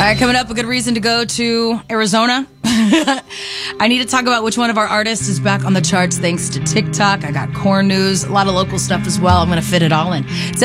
right, coming up, a good reason to go to Arizona. I need to talk about which one of our artists is back on the charts thanks to TikTok. I got corn news, a lot of local stuff as well. I'm going to fit it all in.